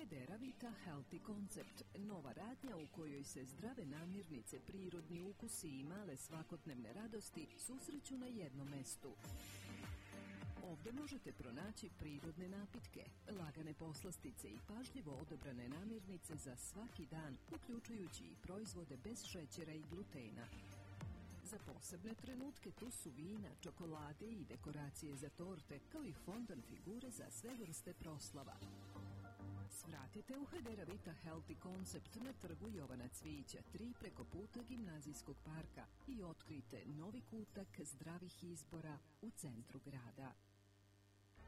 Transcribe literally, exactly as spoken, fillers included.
Hedera Vita Healthy Concept, nova radnja u kojoj se zdrave namirnice, prirodni ukusi i male svakodnevne radosti susreću na jednom mestu. Ovdje možete pronaći prirodne napitke, lagane poslastice i pažljivo odabrane namirnice za svaki dan, uključujući i proizvode bez šećera i glutena. Za posebne trenutke tu su vina, čokolade i dekoracije za torte, kao i fondan figure za sve vrste proslava. Svratite u Hedera Vita Healthy Concept na trgu Jovana Cvijića, tri preko puta Gimnazijskog parka i otkrijte novi kutak zdravih izbora u centru grada.